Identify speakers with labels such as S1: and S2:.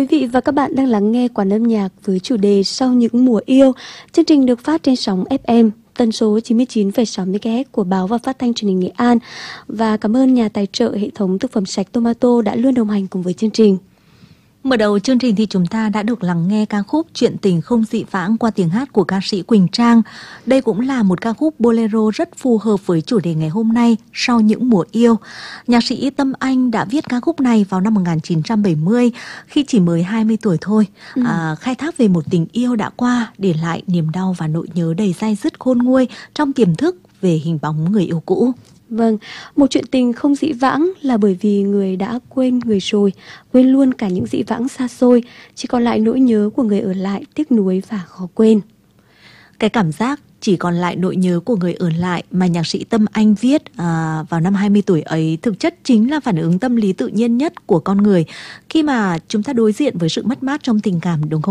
S1: Quý vị và các bạn đang lắng nghe Quán âm nhạc với chủ đề Sau những mùa yêu. Chương trình được phát trên sóng FM tần số 99,6 MHz của Báo và Phát thanh Truyền hình Nghệ An. Và cảm ơn nhà tài trợ hệ thống thực phẩm sạch Tomato đã luôn đồng hành cùng với chương trình.
S2: Mở đầu chương trình thì chúng ta đã được lắng nghe ca khúc Chuyện tình không dị vãng qua tiếng hát của ca sĩ Quỳnh Trang. Đây cũng là một ca khúc bolero rất phù hợp với chủ đề ngày hôm nay, Sau những mùa yêu. Nhạc sĩ Tâm Anh đã viết ca khúc này vào năm 1970 khi chỉ mới 20 tuổi thôi. Khai thác về một tình yêu đã qua, để lại niềm đau và nỗi nhớ đầy dai dứt khôn nguôi trong tiềm thức về hình bóng người yêu cũ.
S1: Vâng, một chuyện tình không dĩ vãng là bởi vì người đã quên người rồi, quên luôn cả những dĩ vãng xa xôi, chỉ còn lại nỗi nhớ của người ở lại, tiếc nuối và khó quên.
S2: Cái cảm giác chỉ còn lại nỗi nhớ của người ở lại mà nhạc sĩ Tâm Anh viết vào năm 20 tuổi ấy thực chất chính là phản ứng tâm lý tự nhiên nhất của con người khi mà chúng ta đối diện với sự mất mát trong tình cảm, đúng không?